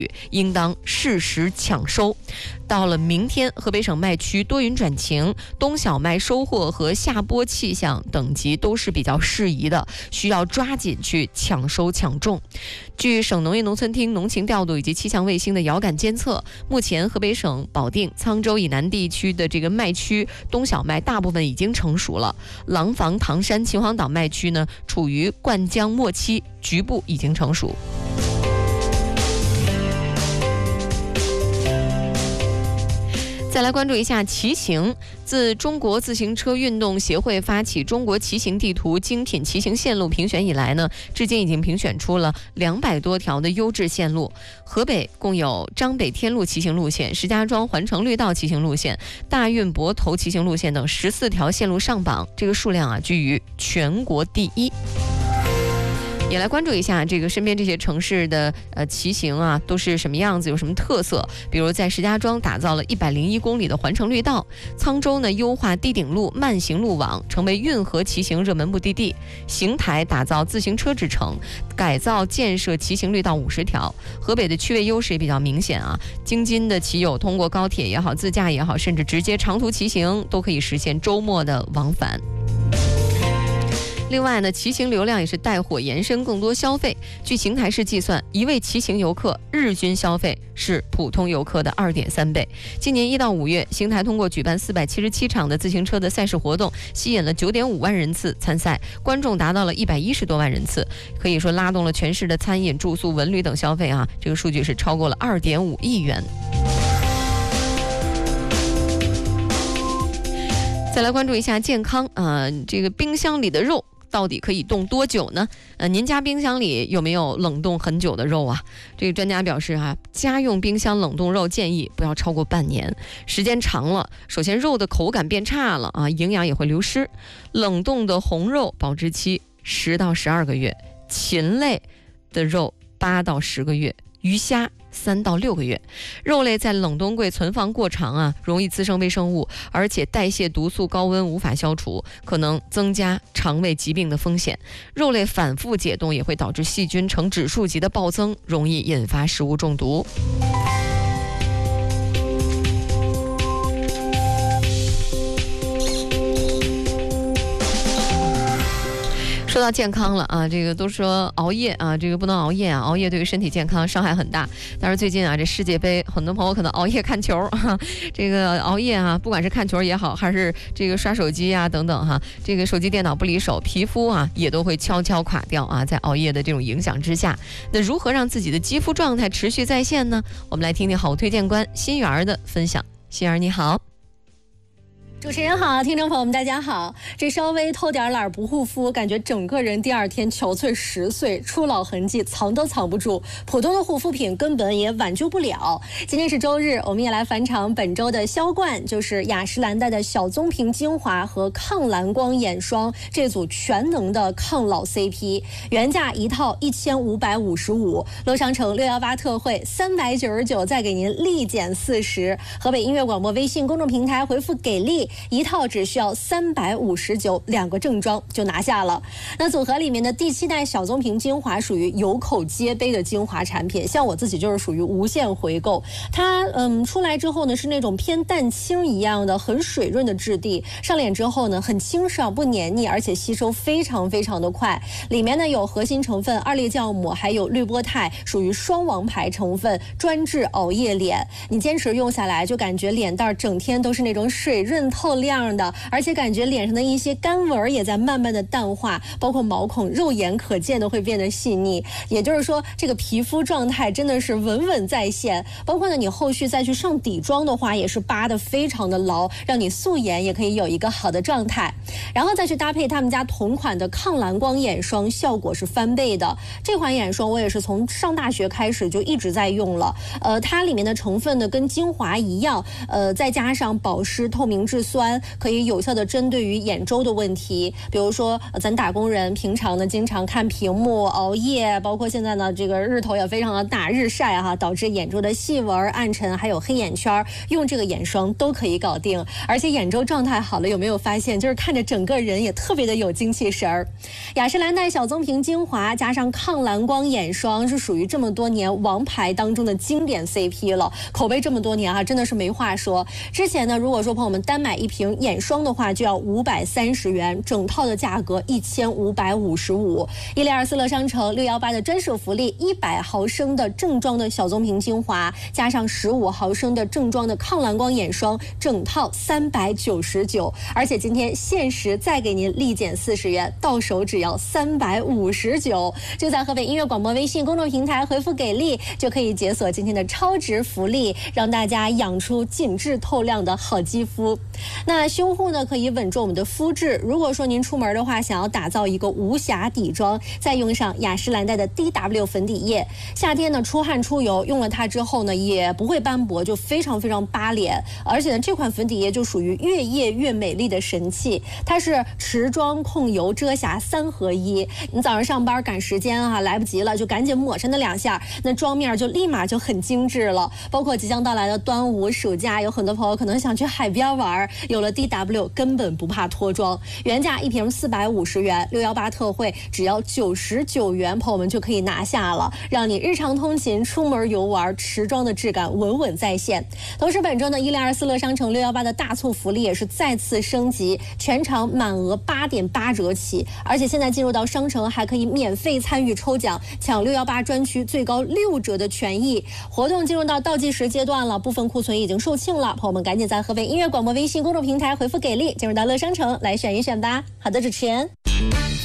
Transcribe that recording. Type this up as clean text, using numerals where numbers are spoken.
应当适时抢收。到了明天，河北省麦区多云转晴，冬小麦收获和下播气象等级都是比较适宜的，需要抓紧去抢收抢种。据省农业农村厅农情调度以及气象卫星的遥感监测，目前河北省保定、沧州以南地区的这个麦区冬小麦大部分已经成熟了，廊坊、唐山、秦皇岛麦区呢处于灌浆末期，局部已经成熟。再来关注一下骑行。自中国自行车运动协会发起中国骑行地图精品骑行线路评选以来呢，至今已经评选出了200多条的优质线路。河北共有张北天路骑行路线、石家庄环城绿道骑行路线、大运泊头骑行路线等14条线路上榜，这个数量居于全国第一。也来关注一下这个身边这些城市的骑行都是什么样子，有什么特色。比如在石家庄打造了101公里的环城绿道，沧州呢优化低顶路慢行路网，成为运河骑行热门目的地。邢台打造自行车之城，改造建设骑行绿道50条。河北的区位优势也比较明显京津的骑友通过高铁也好，自驾也好，甚至直接长途骑行，都可以实现周末的往返。另外呢，骑行流量也是带火延伸更多消费。据邢台市计算，一位骑行游客日均消费是普通游客的2.3倍。今年1到5月，邢台通过举办477场的自行车的赛事活动，吸引了9.5万人次参赛，观众达到了110多万人次，可以说拉动了全市的餐饮、住宿、文旅等消费这个数据是超过了2.5亿元。再来关注一下健康这个冰箱里的肉到底可以冻多久呢？您家冰箱里有没有冷冻很久的肉这个专家表示家用冰箱冷冻肉建议不要超过半年，时间长了，首先肉的口感变差了营养也会流失。冷冻的红肉保质期10到12个月，禽类的肉8到10个月，鱼虾3到6个月。肉类在冷冻柜存放过长容易滋生微生物，而且代谢毒素高温无法消除，可能增加肠胃疾病的风险。肉类反复解冻也会导致细菌呈指数级的暴增，容易引发食物中毒。说到健康了这个都说熬夜这个不能熬夜熬夜对于身体健康伤害很大。但是最近这世界杯，很多朋友可能熬夜看球这个熬夜不管是看球也好，还是这个刷手机等等这个手机电脑不离手，皮肤也都会悄悄垮掉在熬夜的这种影响之下。那如何让自己的肌肤状态持续在线呢？我们来听听好推荐官心媛的分享。心媛你好。 主持人好，听众朋友们大家好。这稍微偷点懒不护肤，感觉整个人第2天憔悴10岁，初老痕迹藏都藏不住，普通的护肤品根本也挽救不了。今天是周日，我们也来返场本周的销冠，就是雅诗兰黛的小棕瓶精华和抗蓝光眼霜这组全能的抗老 CP， 原价一套1555，乐商城618特惠399，再给您立减40。河北音乐广播微信公众平台回复给力，一套只需要359，2个正装就拿下了。那组合里面的第7代小棕瓶精华属于有口皆碑的精华产品，像我自己就是属于无限回购。它出来之后呢，是那种偏淡青一样的很水润的质地，上脸之后呢很清爽不黏腻，而且吸收非常非常的快。里面呢有核心成分2裂酵母，还有绿波肽，属于双王牌成分，专治熬夜脸。你坚持用下来，就感觉脸蛋整天都是那种水润透亮的，而且感觉脸上的一些干纹也在慢慢的淡化，包括毛孔肉眼可见的会变得细腻。也就是说，这个皮肤状态真的是稳稳在线。包括呢，你后续再去上底妆的话，也是扒得非常的牢，让你素颜也可以有一个好的状态。然后再去搭配他们家同款的抗蓝光眼霜，效果是翻倍的。这款眼霜我也是从上大学开始就一直在用了。它里面的成分呢跟精华一样，再加上保湿、透明质、 酸，可以有效的针对于眼周的问题。比如说，咱打工人平常呢经常看屏幕、熬夜，包括现在呢这个日头也非常的大，日晒哈，导致眼周的细纹、暗沉还有黑眼圈，用这个眼霜都可以搞定。而且眼周状态好了，有没有发现就是看着整个人也特别的有精气神儿？雅诗兰黛小棕瓶精华加上抗蓝光眼霜是属于这么多年王牌当中的经典 CP 了，口碑这么多年真的是没话说。之前呢，如果说朋友们单买一瓶眼霜的话，就要530元，整套的价格1555。伊利尔斯乐商城618的专属福利，100毫升的正装的小棕瓶精华，加上15毫升的正装的抗蓝光眼霜，整套399。而且今天限时再给您立减40元，到手只要359。就在河北音乐广播微信公众平台回复给力，就可以解锁今天的超值福利，让大家养出紧致透亮的好肌肤。那修护呢，可以稳住我们的肤质。如果说您出门的话，想要打造一个无瑕底妆，再用上雅诗兰黛的 DW 粉底液。夏天呢出汗出油，用了它之后呢，也不会斑驳，就非常非常扒脸。而且呢，这款粉底液就属于越液越美丽的神器，它是持妆控油遮瑕3合1。你早上上班赶时间来不及了，就赶紧抹上那2下，那妆面就立马就很精致了。包括即将到来的端午、暑假，有很多朋友可能想去海边玩，有了 DW 根本不怕脱妆。原价一瓶450元，618特惠只要99元，朋友们就可以拿下了，让你日常通勤、出门游玩，持妆的质感稳稳在线。同时，本周呢102乐商城618的大促福利也是再次升级，全场满额8.8折起，而且现在进入到商城还可以免费参与抽奖，抢618专区最高6折的权益。活动进入到倒计时阶段了，部分库存已经售罄了，朋友们赶紧在河北音乐广播微信公众平台回复给力，进入到乐商城来选一选吧。好的，主持人。